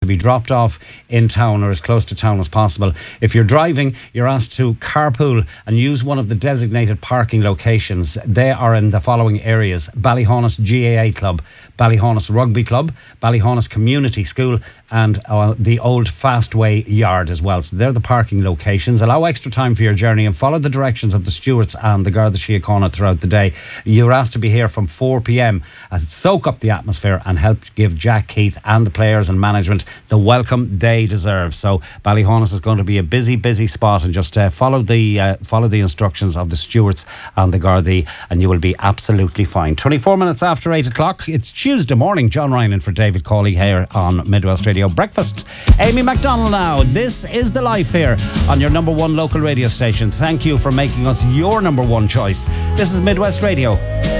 be dropped off in town or as close to town as possible. If you're driving, you're asked to carpool and use one of the designated parking locations. They are in the following areas: Ballyhonus GAA Club, Ballyhonus Rugby Club, Ballyhonus Community School, and the Old Fastway Yard as well. So they're the parking locations. Allow extra time for your journey and follow the directions of the stewards and the Garda Síochána throughout the day. You're asked to be here from 4 p.m. as soak up the atmosphere and help give Jack Keith and the players and management the welcome they deserve. So Ballyhonus is going to be a busy spot, and just follow the instructions of the stewards and the Gardaí and you will be absolutely fine. 24 minutes after 8 o'clock. It's Tuesday morning. John Ryan in for David Cawley here on Midwest Radio Breakfast. Amy MacDonald now. This is The Life here on your number one local radio station. Thank you for making us your number one choice. This is Midwest Radio.